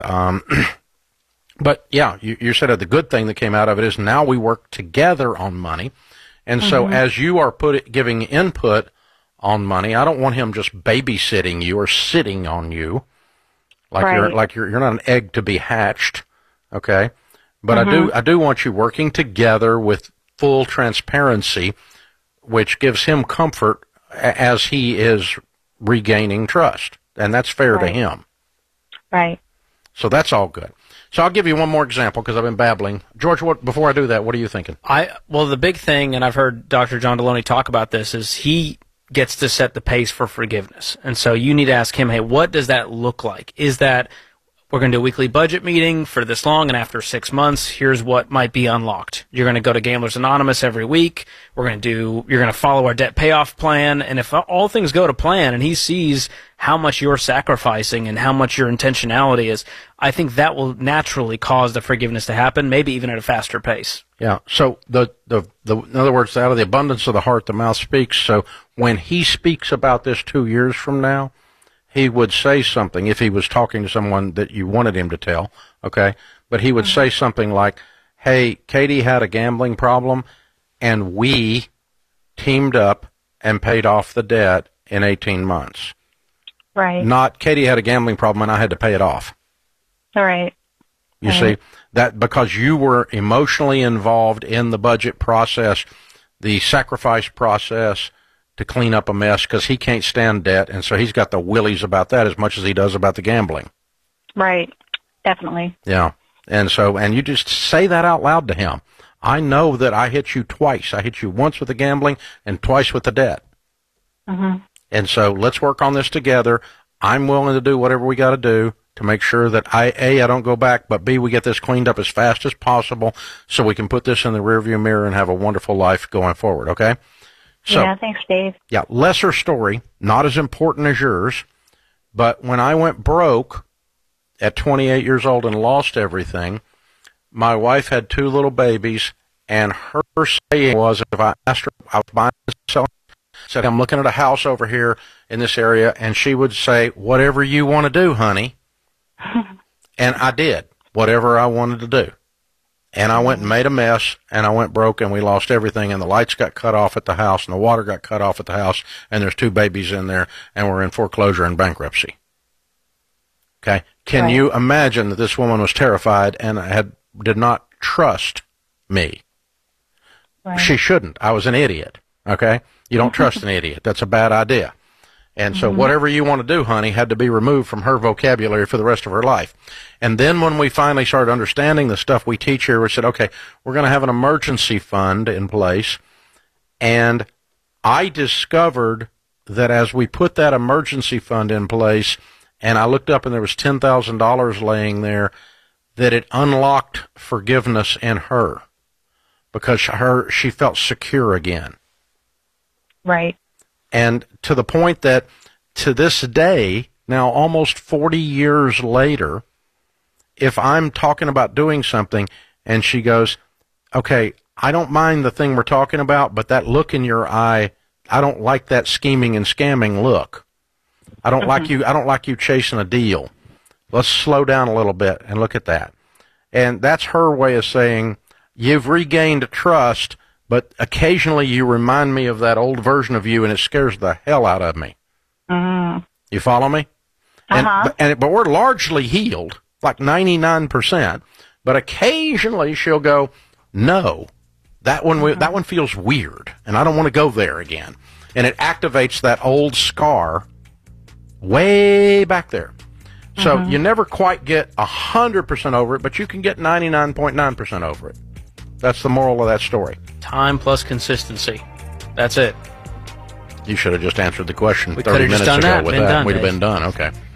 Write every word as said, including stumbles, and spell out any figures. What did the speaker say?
Um, but yeah, you, you said the good thing that came out of it is now we work together on money. And so mm-hmm. as you are put it, giving input on money, I don't want him just babysitting you or sitting on you like right. you're like you're you're not an egg to be hatched, okay? But mm-hmm. I do I do want you working together with full transparency, which gives him comfort as he is regaining trust, and that's fair right. to him. Right. So that's all good. So I'll give you one more example because I've been babbling. George, what, before I do that, what are you thinking? I well, the big thing, and I've heard Doctor John Deloney talk about this, is he gets to set the pace for forgiveness. And so you need to ask him, hey, what does that look like? Is that we're going to do a weekly budget meeting for this long, and after six months, here's what might be unlocked. You're going to go to Gamblers Anonymous every week. We're going to do, you're going to follow our debt payoff plan. And if all things go to plan and he sees how much you're sacrificing and how much your intentionality is, I think that will naturally cause the forgiveness to happen, maybe even at a faster pace. Yeah. So the, the, the, in other words, out of the abundance of the heart, the mouth speaks. So when he speaks about this two years from now, he would say something, if he was talking to someone that you wanted him to tell, okay, but he would say something like, hey, Katie had a gambling problem, and we teamed up and paid off the debt in eighteen months. Right. Not, Katie had a gambling problem, and I had to pay it off. All right. You right. see, that because you were emotionally involved in the budget process, the sacrifice process, to clean up a mess, because he can't stand debt, and so he's got the willies about that as much as he does about the gambling. Right. Definitely. Yeah. And so, and you just say that out loud to him. I know that I hit you twice. I hit you once with the gambling and twice with the debt. Mm-hmm. And so let's work on this together. I'm willing to do whatever we got to do to make sure that I, A, I don't go back, but B, we get this cleaned up as fast as possible so we can put this in the rearview mirror and have a wonderful life going forward, okay? So, yeah, thanks, Dave. Yeah, lesser story, not as important as yours, but when I went broke at twenty-eight years old and lost everything, my wife had two little babies, and her saying was, if I asked her, I was buying and selling, said, I'm looking at a house over here in this area, and she would say, whatever you want to do, honey. And I did, whatever I wanted to do. And I went and made a mess, and I went broke, and we lost everything, and the lights got cut off at the house, and the water got cut off at the house, and there's two babies in there, and we're in foreclosure and bankruptcy. Okay? Can right. you imagine that this woman was terrified and had did not trust me? Right. She shouldn't. I was an idiot. Okay? You don't trust an idiot. That's a bad idea. And so mm-hmm. whatever you want to do, honey, had to be removed from her vocabulary for the rest of her life. And then when we finally started understanding the stuff we teach here, we said, okay, we're going to have an emergency fund in place. And I discovered that as we put that emergency fund in place, and I looked up and there was ten thousand dollars laying there, that it unlocked forgiveness in her because her she felt secure again. Right. And to the point that to this day, now almost forty years later, if I'm talking about doing something and she goes, okay, I don't mind the thing we're talking about, but that look in your eye, I don't like that scheming and scamming look. I don't mm-hmm. like you, I don't like you chasing a deal. Let's slow down a little bit and look at that. And that's her way of saying, you've regained trust, but occasionally you remind me of that old version of you, and it scares the hell out of me. Mm. You follow me? And, uh-huh. but, and, but we're largely healed, like ninety-nine percent. But occasionally she'll go, no, that one, mm-hmm. that one feels weird, and I don't want to go there again. And it activates that old scar way back there. So mm-hmm. you never quite get one hundred percent over it, but you can get ninety-nine point nine percent over it. That's the moral of that story. Time plus consistency. That's it. You should have just answered the question we thirty minutes done ago that. with been that. Done, We'd have Dave. been done. Okay.